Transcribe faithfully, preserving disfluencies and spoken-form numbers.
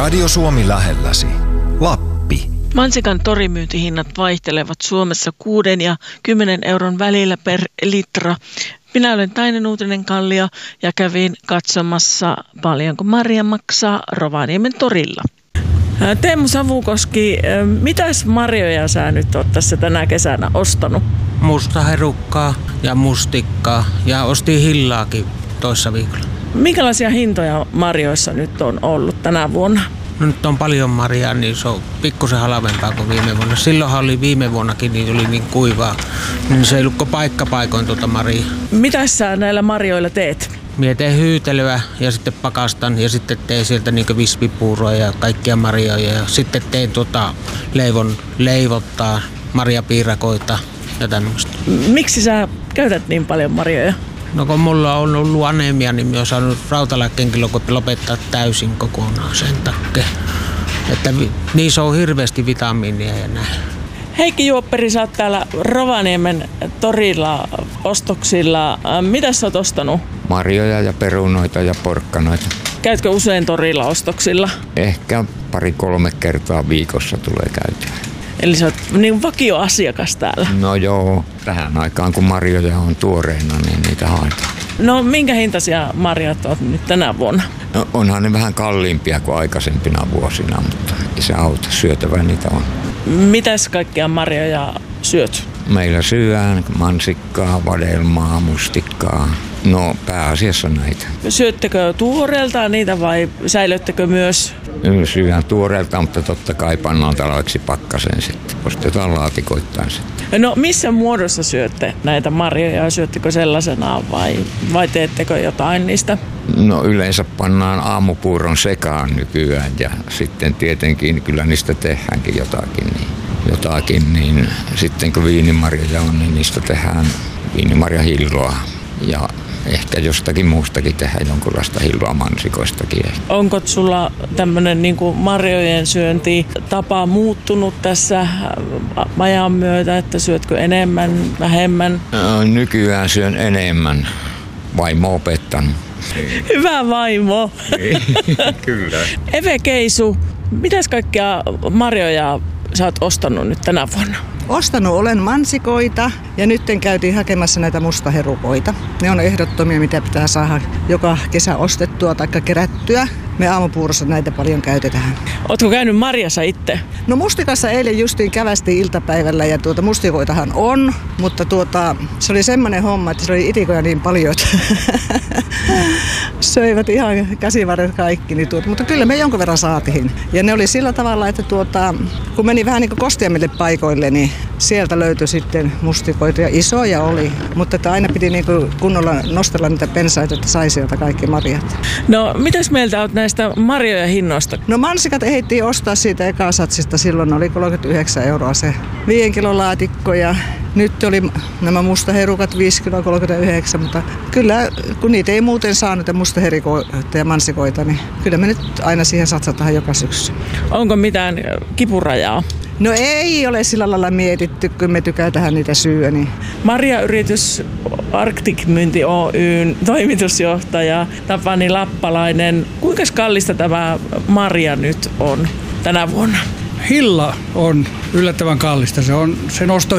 Radio Suomi lähelläsi. Lappi. Mansikan torimyyntihinnat vaihtelevat Suomessa kuuden ja kymmenen euron välillä per litra. Minä olen Tainen Uutinen-Kallio ja kävin katsomassa, paljonko marja maksaa Rovaniemen torilla. Teemu Savukoski, mitäs marjoja sä nyt oot tässä tänä kesänä ostanut? Mustaherukkaa ja mustikkaa ja ostin hillaakin toissa viikolla. Minkälaisia hintoja marjoissa nyt on ollut tänä vuonna? No nyt on paljon marjaa, niin se on pikkusen halvempaa kuin viime vuonna. Silloinhan oli viime vuonnakin, niin oli niin kuivaa. Niin se ei ollut paikka paikoin tuota marjaa. Mitäs sä näillä marjoilla teet? Mie teen hyytelyä ja sitten pakastan ja sitten teen sieltä niin vispipuuroja ja kaikkia marjoja. Ja sitten teen tuota leivon leivottaa, marjapiirakoita ja tämmöistä. Miksi sä käytät niin paljon marjoja? No kun mulla on ollut anemia, niin minä olen saanut rautalääkkeenkin lopettaa täysin kokonaan sen takia. Että niissä on hirveästi vitamiinia ja näin. Heikki Juopperi, sä oot täällä Rovaniemen torilla ostoksilla. Mitä sä oot ostanut? Marjoja ja perunoita ja porkkanoita. Käytkö usein torilla ostoksilla? Ehkä pari-kolme kertaa viikossa tulee käytyä. Eli sä oot niin vakioasiakas täällä? No joo, tähän aikaan kun marjoja on tuoreena, niin niitä haetaan. No minkä hintaisia marjat oot nyt tänä vuonna? No onhan ne vähän kalliimpia kuin aikaisempina vuosina, mutta ei se auta, syötävää niitä on. Mitäs kaikkia marjoja syöt? Meillä syödään mansikkaa, vadelmaa, mustikkaa. No pääasiassa näitä. Syöttekö tuoreeltaan niitä vai säilöttekö myös? Syödään tuoreelta, mutta totta kai pannaan talveksi pakkaseen sitten. Ostetaan laatikoittain sitten. No missä muodossa syötte näitä marjoja? Syöttekö sellaisenaan vai, vai teettekö jotain niistä? No yleensä pannaan aamupuuron sekaan nykyään ja sitten tietenkin kyllä niistä tehdäänkin jotakin. Niin, jotakin, niin sitten kun viinimarjoja on, niin niistä tehdään viinimarjahilloa ja ehkä jostakin muustakin tehdään jonkunlaista hilloa mansikoistakin. Onko sulla tämmöinen niin kuin marjojen syönti tapa muuttunut tässä ajan myötä, että syötkö enemmän, vähemmän? Nykyään syön enemmän. Vaimo opettanut. Hyvä vaimo. Kyllä. Eve Keisu, mitäs kaikkia marjoja sä oot ostanut nyt tänä vuonna? Ostanut olen mansikoita ja nyt käytiin hakemassa näitä mustaherukoita. Ne on ehdottomia, mitä pitää saada joka kesä ostettua tai kerättyä. Me aamupuurossa näitä paljon käytetään. Ootko käynyt marjassa itse? No mustikassa eilen justiin kävästiin iltapäivällä ja tuota mustikoitahan on, mutta tuota, se oli semmoinen homma, että se oli itikoja niin paljon, että söivät ihan käsivarret kaikki. Niin tuota, mutta kyllä me jonkun verran saatiin. Ja ne oli sillä tavalla, että tuota, kun meni vähän niin kuin kosteammille paikoille, niin sieltä löytyi sitten mustikoita ja isoja oli. Mutta että aina piti niin kuin kunnolla nostella niitä pensaita, että sai sieltä kaikki marjat. No mitäs mieltä olet näistä marjojen hinnoista? No mansikat ehdittiin ostaa siitä ekasatsista. Silloin oli kolmekymmentäyhdeksän euroa se viiden kilon laatikko ja nyt oli nämä mustaherukat viisi kiloa kolmekymmentäyhdeksän, mutta kyllä kun niitä ei muuten saa niitä mustaherikoita ja mansikoita, niin kyllä me nyt aina siihen satsataan joka syksy. Onko mitään kipurajaa? No ei ole sillä lailla mietitty, kun me tykätään niitä syödä. Niin. Marjayritys Arctic Myynti Oyn toimitusjohtaja Tapani Lappalainen. Kuinka kallista tämä marja nyt on tänä vuonna? Hilla on yllättävän kallista. Se on, sen osto